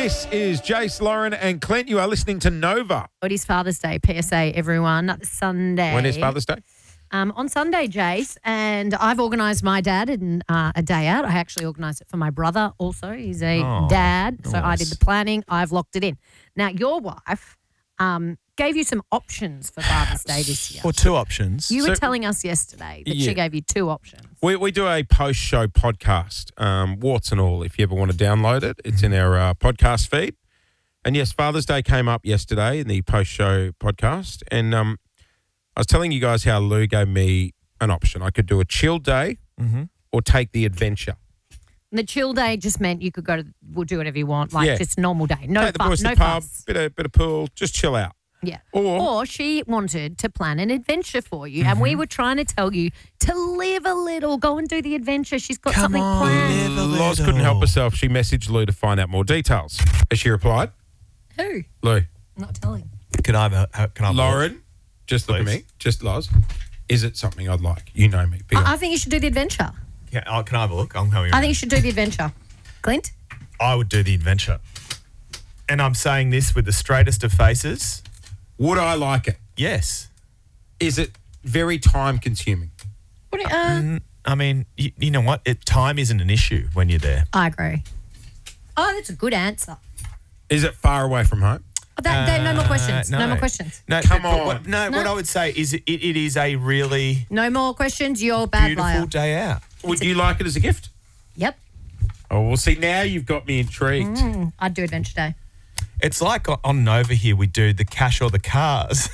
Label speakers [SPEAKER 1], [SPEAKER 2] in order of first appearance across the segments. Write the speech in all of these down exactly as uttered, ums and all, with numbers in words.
[SPEAKER 1] This is Jace, Lauren and Clint. You are listening to Nova.
[SPEAKER 2] It is Father's Day, P S A, everyone. Sunday.
[SPEAKER 1] When is Father's Day?
[SPEAKER 2] Um, on Sunday, Jace, and I've organised my dad in uh, a day out. I actually organised it for my brother also. He's a
[SPEAKER 3] Oh,
[SPEAKER 2] dad, so I
[SPEAKER 3] nice.
[SPEAKER 2] did the planning. I've locked it in. Now, your wife um, gave you some options for Father's Day this year.
[SPEAKER 3] Or two options.
[SPEAKER 2] You were
[SPEAKER 1] So-
[SPEAKER 2] telling us yesterday that
[SPEAKER 1] Yeah.
[SPEAKER 2] she gave you two options.
[SPEAKER 1] We, we do a post-show podcast, um, warts and all, if you ever want to download it. It's in our uh, podcast feed. And yes, Father's Day came up yesterday in the post-show podcast. And um, I was telling you guys how Lou gave me an option. I could do a chill day
[SPEAKER 3] Mhm.
[SPEAKER 1] or take the adventure.
[SPEAKER 2] And the chill day just meant you could go to, we'll do whatever you want, like
[SPEAKER 1] Yeah.
[SPEAKER 2] just normal day. No
[SPEAKER 1] take the
[SPEAKER 2] fuss,
[SPEAKER 1] boys to
[SPEAKER 2] no
[SPEAKER 1] the pub,
[SPEAKER 2] fuss.
[SPEAKER 1] bit of, bit of pool, just chill out.
[SPEAKER 2] Yeah.
[SPEAKER 1] Or-
[SPEAKER 2] or she wanted to plan an adventure for you. And
[SPEAKER 1] Mm-hmm.
[SPEAKER 2] we were trying to tell you to live a little, go and do the adventure. She's got
[SPEAKER 3] Come
[SPEAKER 2] something
[SPEAKER 3] on.
[SPEAKER 2] planned.
[SPEAKER 3] Live a
[SPEAKER 1] Loz couldn't
[SPEAKER 3] little.
[SPEAKER 1] help herself. She messaged Lou to find out more details. Has she replied?
[SPEAKER 2] Who?
[SPEAKER 1] Lou.
[SPEAKER 2] I'm not telling.
[SPEAKER 3] Can I have a, ha- can I have a look?
[SPEAKER 1] Lauren, just look at
[SPEAKER 3] Please.
[SPEAKER 1] me. Just Loz. Is it something I'd like? You know me. Be honest.
[SPEAKER 2] I, I think you should do the adventure.
[SPEAKER 3] Can, oh, can I have a look? I'm coming.
[SPEAKER 2] I think you should do the adventure. Clint?
[SPEAKER 3] I would do the adventure. And I'm saying this with the straightest of faces.
[SPEAKER 1] Would I like it?
[SPEAKER 3] Yes.
[SPEAKER 1] Is it very time consuming?
[SPEAKER 2] What do you, uh,
[SPEAKER 3] Mm, I mean, you, you know what? It, time isn't an issue when you're there.
[SPEAKER 2] I agree. Oh, that's a good answer.
[SPEAKER 1] Is it far away from home?
[SPEAKER 2] Oh, that, that, no more
[SPEAKER 3] Uh,
[SPEAKER 2] questions. No.
[SPEAKER 3] no.
[SPEAKER 2] more questions.
[SPEAKER 3] No,
[SPEAKER 1] Come
[SPEAKER 3] but- but
[SPEAKER 1] on.
[SPEAKER 3] What, no,
[SPEAKER 2] No.
[SPEAKER 3] what I would say is it, it is a really
[SPEAKER 2] No more questions. You're a bad
[SPEAKER 3] beautiful
[SPEAKER 2] liar.
[SPEAKER 3] day out.
[SPEAKER 1] Would you like it as a gift?
[SPEAKER 2] Yep.
[SPEAKER 1] Oh, well, see, now you've got me intrigued.
[SPEAKER 2] Mm, I'd do adventure day.
[SPEAKER 3] It's like on- on Nova here, we do the cash or the cars.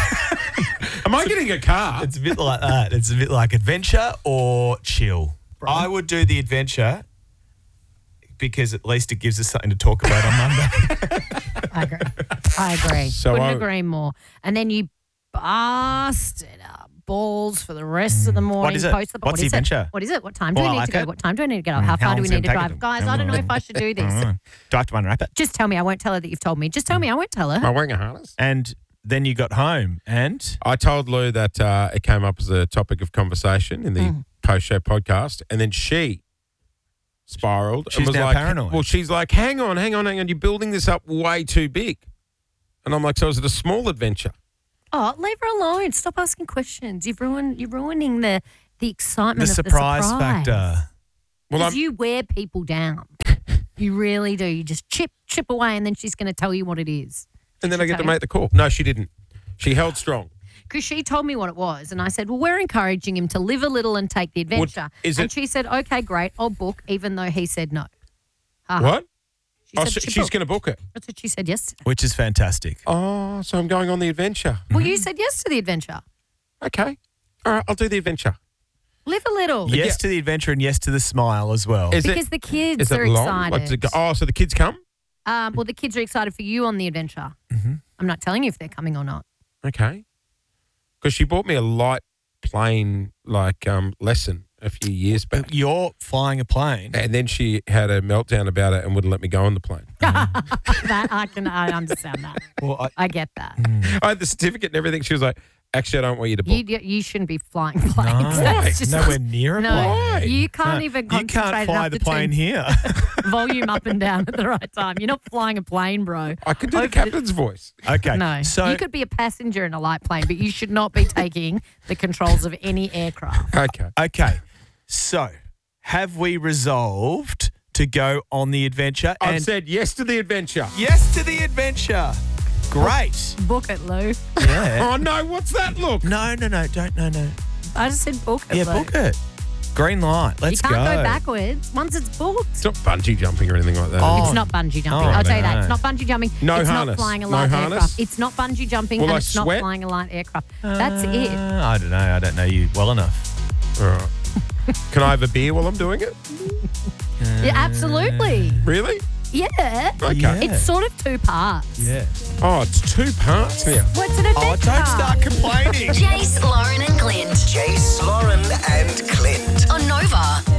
[SPEAKER 1] Am I getting a car?
[SPEAKER 3] It's a bit like that. It's a bit like adventure or chill. I would do the adventure because at least it gives us something to talk about on Monday.
[SPEAKER 2] I agree. I agree.
[SPEAKER 1] So
[SPEAKER 2] Couldn't
[SPEAKER 1] I-
[SPEAKER 2] agree more. And then you busted up balls for the rest of the morning.
[SPEAKER 3] is it?
[SPEAKER 2] Post the,
[SPEAKER 3] What's
[SPEAKER 2] what
[SPEAKER 3] the
[SPEAKER 2] is
[SPEAKER 3] adventure?
[SPEAKER 2] It? What is it? What time do
[SPEAKER 3] Oh,
[SPEAKER 2] we
[SPEAKER 3] I
[SPEAKER 2] need
[SPEAKER 3] like
[SPEAKER 2] to go?
[SPEAKER 3] it.
[SPEAKER 2] What time do we need to go?
[SPEAKER 3] Mm,
[SPEAKER 2] How
[SPEAKER 3] how
[SPEAKER 2] far do
[SPEAKER 3] long's
[SPEAKER 2] we
[SPEAKER 3] it
[SPEAKER 2] need to
[SPEAKER 3] take
[SPEAKER 2] drive?
[SPEAKER 3] them?
[SPEAKER 2] Guys,
[SPEAKER 3] How
[SPEAKER 2] I don't know
[SPEAKER 3] long?
[SPEAKER 2] if I should do this.
[SPEAKER 3] Mm. Do I have to unwrap it?
[SPEAKER 2] Just tell me. I won't tell her that you've told me. Just tell me. I won't tell
[SPEAKER 1] Am
[SPEAKER 2] her.
[SPEAKER 1] I wearing a harness?
[SPEAKER 3] And then you got home and
[SPEAKER 1] I told Lou that uh, it came up as a topic of conversation in the
[SPEAKER 2] Mm.
[SPEAKER 1] post-show podcast, and then she spiraled
[SPEAKER 3] She's
[SPEAKER 1] and was
[SPEAKER 3] now
[SPEAKER 1] like,
[SPEAKER 3] paranoid.
[SPEAKER 1] well, she's like, hang on, hang on, hang on, you're building this up way too big. And I'm like, so is it a small adventure?
[SPEAKER 2] Oh, leave her alone. Stop asking questions. You've ruined. You're ruining the the excitement
[SPEAKER 3] the
[SPEAKER 2] of
[SPEAKER 3] surprise,
[SPEAKER 2] the surprise
[SPEAKER 3] factor.
[SPEAKER 1] Well,
[SPEAKER 2] Because
[SPEAKER 1] I'm,
[SPEAKER 2] you wear people down. You really do. You just chip chip away, and then she's going to tell you what it is.
[SPEAKER 1] and then I get to
[SPEAKER 2] tell you?
[SPEAKER 1] make the call. No, she didn't. She held strong.
[SPEAKER 2] Because she told me what it was, and I said, well, we're encouraging him to live a little and take the adventure.
[SPEAKER 1] is
[SPEAKER 2] and
[SPEAKER 1] it-
[SPEAKER 2] she said, okay, great, I'll book, even though he said no. Ha ha.
[SPEAKER 1] What?
[SPEAKER 2] She
[SPEAKER 1] Oh,
[SPEAKER 2] said
[SPEAKER 1] she-
[SPEAKER 2] she'd
[SPEAKER 1] she's
[SPEAKER 2] book.
[SPEAKER 1] going to book it.
[SPEAKER 2] That's what she said yesterday.
[SPEAKER 3] Which is fantastic.
[SPEAKER 1] Oh, so I'm going on the adventure.
[SPEAKER 2] Well, you said yes to the adventure.
[SPEAKER 1] Okay. All right, I'll do the adventure.
[SPEAKER 2] Live a little.
[SPEAKER 3] Yes
[SPEAKER 1] Yeah.
[SPEAKER 3] to the adventure and yes to the smile as well.
[SPEAKER 1] Is
[SPEAKER 2] Because
[SPEAKER 1] it,
[SPEAKER 2] the kids
[SPEAKER 1] is it
[SPEAKER 2] are
[SPEAKER 1] long?
[SPEAKER 2] excited.
[SPEAKER 1] Like, does it go, oh, so the kids come?
[SPEAKER 2] um, well, the kids are excited for you on the adventure.
[SPEAKER 1] Mm-hmm.
[SPEAKER 2] I'm not telling you if they're coming or not.
[SPEAKER 1] Okay. Because she bought me a light plane like um, lesson a few years back.
[SPEAKER 3] You're flying a plane.
[SPEAKER 1] And then she had a meltdown about it and wouldn't let me go on the plane.
[SPEAKER 2] that I can I understand that.
[SPEAKER 3] Well, I,
[SPEAKER 2] I get that.
[SPEAKER 1] I had the certificate and everything. She was like, actually, I don't want you to book.
[SPEAKER 2] You you shouldn't be flying planes.
[SPEAKER 3] no,
[SPEAKER 2] That's just
[SPEAKER 3] nowhere near a
[SPEAKER 2] no.
[SPEAKER 3] plane.
[SPEAKER 2] You can't
[SPEAKER 3] No,
[SPEAKER 2] even
[SPEAKER 3] You
[SPEAKER 2] concentrate
[SPEAKER 3] can't fly
[SPEAKER 2] enough
[SPEAKER 3] the
[SPEAKER 2] to
[SPEAKER 3] plane
[SPEAKER 2] turn
[SPEAKER 3] here.
[SPEAKER 2] volume up and down at the right time. You're not flying a plane, bro.
[SPEAKER 1] I could do
[SPEAKER 2] Over
[SPEAKER 1] the captain's voice.
[SPEAKER 3] Okay.
[SPEAKER 2] No,
[SPEAKER 3] So
[SPEAKER 2] you could be a passenger in a light plane, but you should not be taking the controls of any aircraft.
[SPEAKER 1] Okay.
[SPEAKER 3] okay. So have we resolved to go on the adventure?
[SPEAKER 1] I've
[SPEAKER 3] and
[SPEAKER 1] said yes to the adventure.
[SPEAKER 3] yes to the adventure. Great.
[SPEAKER 2] Book it, Lou.
[SPEAKER 3] Yeah.
[SPEAKER 1] Oh, no. What's that look?
[SPEAKER 3] No, no, no. Don't. No, no.
[SPEAKER 2] I just said book it,
[SPEAKER 3] Yeah,
[SPEAKER 2] Lou.
[SPEAKER 3] book it. Green light. Let's
[SPEAKER 2] you can't
[SPEAKER 3] go.
[SPEAKER 2] go. backwards once it's booked.
[SPEAKER 1] It's not bungee jumping or anything like that.
[SPEAKER 3] Oh.
[SPEAKER 2] It's not bungee jumping.
[SPEAKER 3] Oh,
[SPEAKER 2] I'll tell you
[SPEAKER 3] no.
[SPEAKER 2] that. It's not bungee jumping.
[SPEAKER 1] No
[SPEAKER 2] it's
[SPEAKER 1] harness.
[SPEAKER 2] not flying a
[SPEAKER 1] No
[SPEAKER 2] light
[SPEAKER 1] harness?
[SPEAKER 2] aircraft. It's not bungee jumping
[SPEAKER 1] Will
[SPEAKER 2] and
[SPEAKER 1] I
[SPEAKER 2] it's
[SPEAKER 1] sweat?
[SPEAKER 2] not flying a light aircraft. That's it.
[SPEAKER 3] Uh, I don't know. I don't know you well enough.
[SPEAKER 1] All right. Can I have a beer while I'm doing it?
[SPEAKER 2] Yeah, absolutely.
[SPEAKER 1] Really?
[SPEAKER 2] Yeah.
[SPEAKER 1] Okay.
[SPEAKER 3] Yeah.
[SPEAKER 2] It's sort of two parts.
[SPEAKER 3] Yeah.
[SPEAKER 1] Oh, it's two parts now.
[SPEAKER 2] What's an
[SPEAKER 3] Oh,
[SPEAKER 2] adventure?
[SPEAKER 3] don't start complaining.
[SPEAKER 4] Jace, Lauren and Clint
[SPEAKER 5] Jace, Lauren and Clint.
[SPEAKER 4] on Nova.